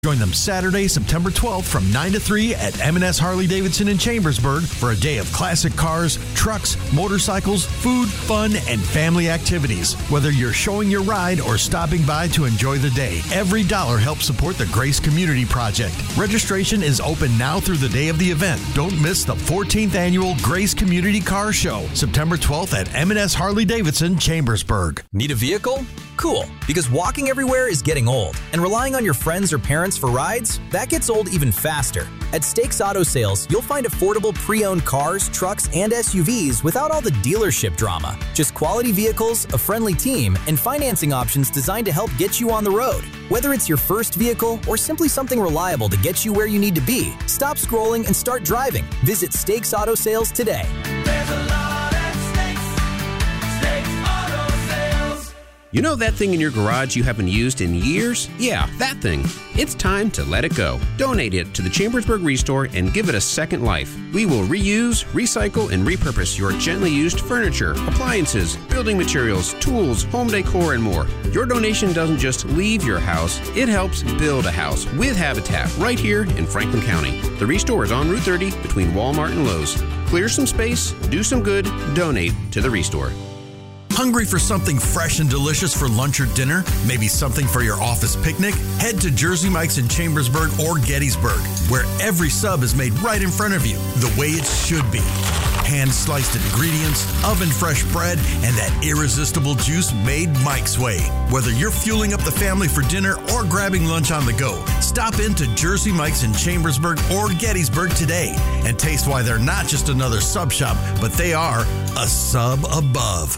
Join them Saturday, September 12th from 9 to 3 at M&S Harley-Davidson in Chambersburg for a day of classic cars, trucks, motorcycles, food, fun, and family activities. Whether you're showing your ride or stopping by to enjoy the day, every dollar helps support the Grace Community Project. Registration is open now through the day of the event. Don't miss the 14th Annual Grace Community Car Show, September 12th at M&S Harley-Davidson, Chambersburg. Need a vehicle? Cool, because walking everywhere is getting old, and relying on your friends or parents for rides, that gets old even faster. At Stakes Auto Sales, you'll find affordable pre-owned cars, trucks, and SUVs without all the dealership drama. Just quality vehicles, a friendly team, and financing options designed to help get you on the road. Whether it's your first vehicle or simply something reliable to get you where you need to be, stop scrolling and start driving. Visit Stakes Auto Sales today. There's a lot at Stakes Auto Sales. You know that thing in your garage you haven't used in years? Yeah, that thing. It's time to let it go. Donate it to the Chambersburg Restore and give it a second life. We will reuse, recycle, and repurpose your gently used furniture, appliances, building materials, tools, home decor, and more. Your donation doesn't just leave your house, it helps build a house with Habitat right here in Franklin County. The Restore is on Route 30 between Walmart and Lowe's. Clear some space, do some good, donate to the Restore. Hungry for something fresh and delicious for lunch or dinner? Maybe something for your office picnic? Head to Jersey Mike's in Chambersburg or Gettysburg, where every sub is made right in front of you, the way it should be. Hand-sliced ingredients, oven-fresh bread, and that irresistible juice made Mike's way. Whether you're fueling up the family for dinner or grabbing lunch on the go, stop into Jersey Mike's in Chambersburg or Gettysburg today and taste why they're not just another sub shop, but they are a sub above.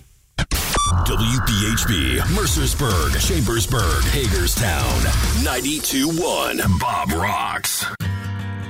WPHB, Mercersburg, Chambersburg, Hagerstown, 92.1 Bob Rocks.